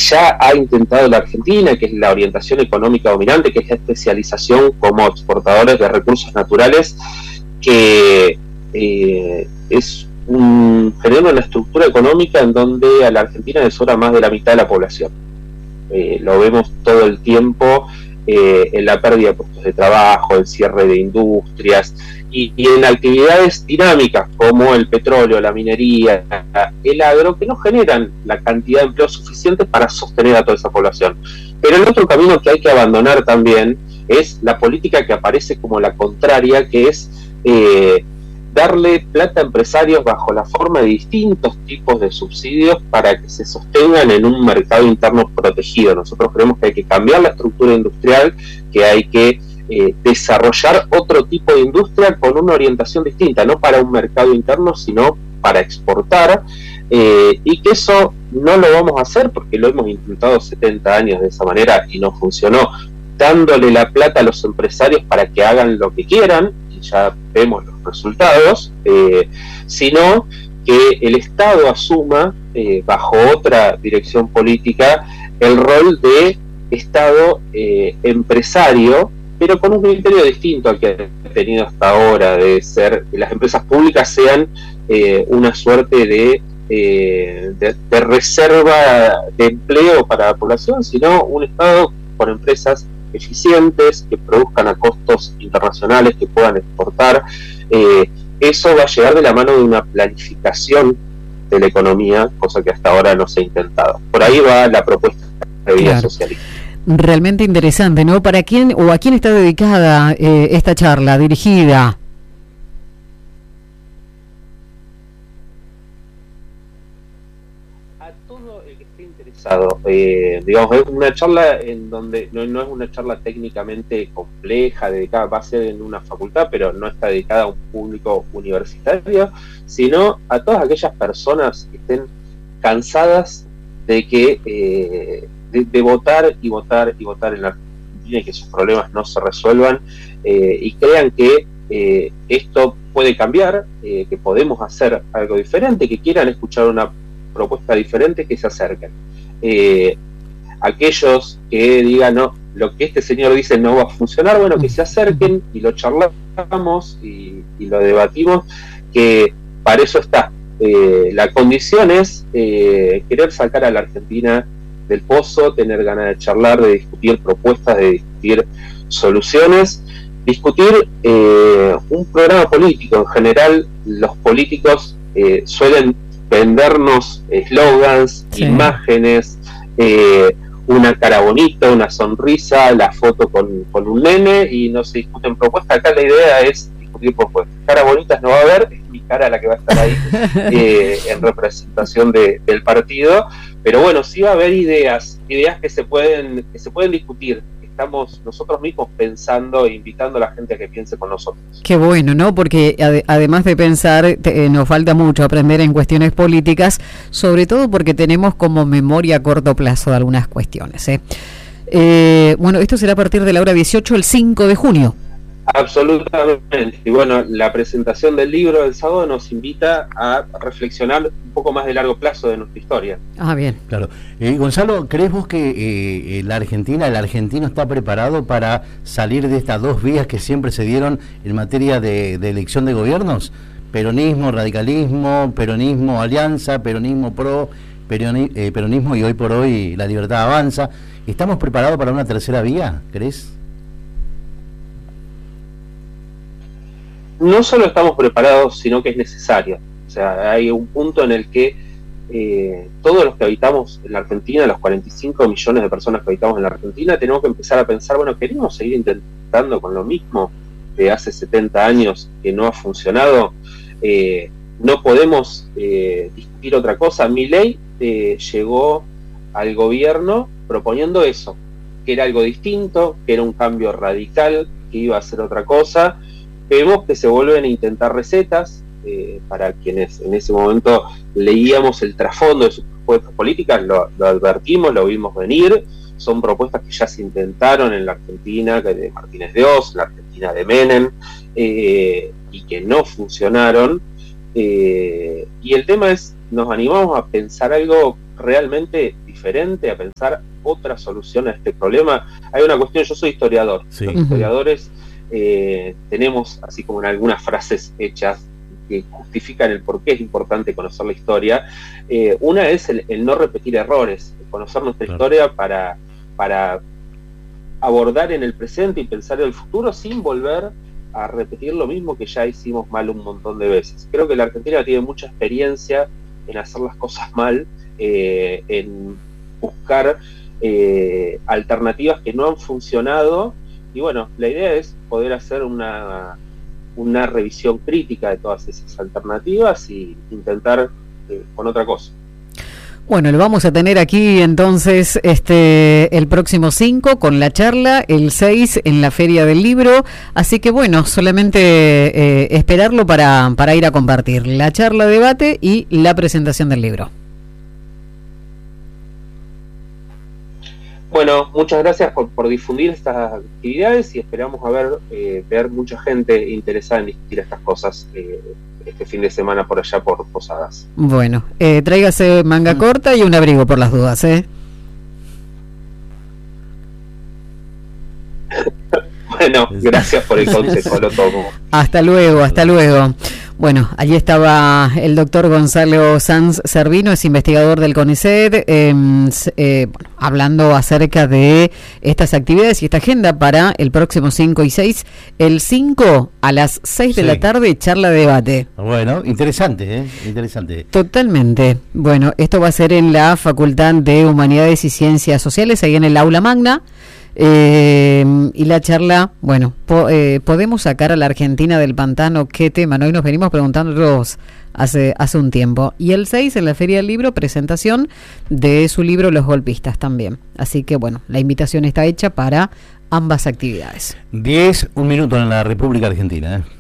ya ha intentado la Argentina, que es la orientación económica dominante, que es la especialización como exportadores de recursos naturales, que genera una estructura económica en donde a la Argentina le sobra más de la mitad de la población. Lo vemos todo el tiempo en la pérdida de puestos de trabajo, el cierre de industrias y en actividades dinámicas como el petróleo, la minería, el agro, que no generan la cantidad de empleo suficiente para sostener a toda esa población. Pero el otro camino que hay que abandonar también es la política que aparece como la contraria, que es darle plata a empresarios bajo la forma de distintos tipos de subsidios para que se sostengan en un mercado interno protegido. Nosotros creemos que hay que cambiar la estructura industrial, que hay que desarrollar otro tipo de industria con una orientación distinta, no para un mercado interno, sino para exportar, y que eso no lo vamos a hacer porque lo hemos intentado 70 años de esa manera y no funcionó, dándole la plata a los empresarios para que hagan lo que quieran, y ya vemos los resultados, sino que el Estado asuma, bajo otra dirección política, el rol de Estado empresario, pero con un criterio distinto al que ha tenido hasta ahora, de ser que las empresas públicas sean una suerte de reserva de empleo para la población, sino un Estado con empresas eficientes, que produzcan a costos internacionales, que puedan exportar. Eso va a llegar de la mano de una planificación de la economía, cosa que hasta ahora no se ha intentado. Por ahí va la propuesta de vida socialista. Realmente interesante, ¿no? ¿Para quién o a quién está dedicada esta charla, dirigida? A todo el que esté interesado. Digamos, es una charla en donde no es una charla técnicamente compleja, dedicada, va a ser en una facultad, pero no está dedicada a un público universitario, sino a todas aquellas personas que estén cansadas de que de votar y votar y votar en la Argentina y que sus problemas no se resuelvan, y crean que esto puede cambiar, que podemos hacer algo diferente, que quieran escuchar una propuesta diferente, que se acerquen. Aquellos que digan, no, lo que este señor dice no va a funcionar, bueno, que se acerquen y lo charlamos y lo debatimos, que para eso está. La condición es querer sacar a la Argentina del pozo, tener ganas de charlar, de discutir propuestas, de discutir soluciones, discutir un programa político. En general, los políticos suelen vendernos eslogans, imágenes, una cara bonita, una sonrisa, la foto con un nene, y no se discuten propuestas. Acá la idea es discutir propuestas. Caras bonitas no va a haber, es mi cara la que va a estar ahí en representación del partido, pero bueno, sí va a haber ideas que se pueden discutir. Estamos nosotros mismos pensando e invitando a la gente a que piense con nosotros. Qué bueno, ¿no? Porque además de pensar, nos falta mucho aprender en cuestiones políticas, sobre todo porque tenemos como memoria a corto plazo de algunas cuestiones. Bueno, esto será a partir de la hora 18, el 5 de junio. Absolutamente. Y bueno, la presentación del libro del sábado nos invita a reflexionar un poco más de largo plazo de nuestra historia. Ah, bien. Claro. Gonzalo, ¿crees vos que el argentino está preparado para salir de estas dos vías que siempre se dieron en materia de elección de gobiernos? Peronismo, radicalismo, peronismo, alianza, peronismo pro, peronismo y hoy por hoy La Libertad Avanza. ¿Estamos preparados para una tercera vía, crees? No solo estamos preparados, sino que es necesario. O sea, hay un punto en el que todos los que habitamos en la Argentina, los 45 millones de personas que habitamos en la Argentina, tenemos que empezar a pensar, bueno, ¿queremos seguir intentando con lo mismo de hace 70 años que no ha funcionado? No podemos discutir otra cosa. Milei llegó al gobierno proponiendo eso, que era algo distinto, que era un cambio radical, que iba a hacer otra cosa. Vemos que se vuelven a intentar recetas, para quienes en ese momento leíamos el trasfondo de sus propuestas políticas, lo advertimos, lo vimos venir. Son propuestas que ya se intentaron en la Argentina de Martínez de Oz, la Argentina de Menem, y que no funcionaron. Y el tema es, nos animamos a pensar algo realmente diferente, a pensar otra solución a este problema. Hay una cuestión, yo soy historiador, Sí. los historiadores tenemos, así como en algunas frases hechas que justifican el por qué es importante conocer la historia, una es el no repetir errores, conocer nuestra historia para abordar en el presente y pensar en el futuro sin volver a repetir lo mismo que ya hicimos mal un montón de veces. Creo que la Argentina tiene mucha experiencia en hacer las cosas mal, en buscar alternativas que no han funcionado, y bueno, la idea es poder hacer una revisión crítica de todas esas alternativas y intentar con otra cosa. Bueno, lo vamos a tener aquí entonces el próximo 5 con la charla, el 6 en la Feria del Libro, así que bueno, solamente esperarlo para ir a compartir la charla, debate y la presentación del libro. Bueno, muchas gracias por difundir estas actividades y esperamos ver mucha gente interesada en discutir estas cosas este fin de semana por allá por Posadas. Bueno, tráigase manga corta y un abrigo por las dudas, Bueno, gracias por el consejo, lo tomo. Hasta luego, hasta luego. Bueno, allí estaba el doctor Gonzalo Sanz Servino, es investigador del CONICET, hablando acerca de estas actividades y esta agenda para el próximo 5 y 6. El 5 a las 6 de la tarde, charla de debate. Bueno, interesante, interesante. Totalmente. Bueno, esto va a ser en la Facultad de Humanidades y Ciencias Sociales, ahí en el Aula Magna. Y la charla, bueno, podemos sacar a la Argentina del pantano, ¿qué tema? ¿No? Hoy nos venimos preguntándolos hace un tiempo. Y el 6 en la Feria del Libro, presentación de su libro Los Golpistas también. Así que bueno, la invitación está hecha para ambas actividades. 10, un minuto en la República Argentina,